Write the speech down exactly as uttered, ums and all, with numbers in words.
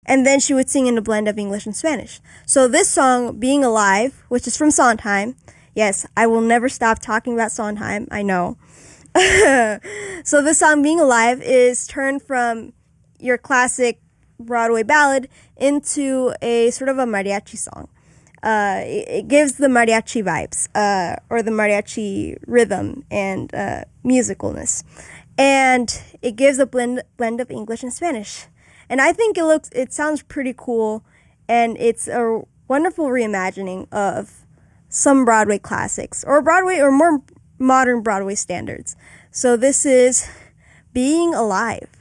and then she would sing in a blend of English and Spanish. So this song, Being Alive, which is from Sondheim. Yes, I will never stop talking about Sondheim, I know. So this song, Being Alive, is turned from your classic Broadway ballad into a sort of a mariachi song. Uh, it, it gives the mariachi vibes, uh, or the mariachi rhythm and uh, musicalness. And it gives a blend blend of English and Spanish. And I think it looks, it sounds pretty cool, and it's a wonderful reimagining of some Broadway classics, or Broadway, or more modern Broadway standards. So this is Being Alive.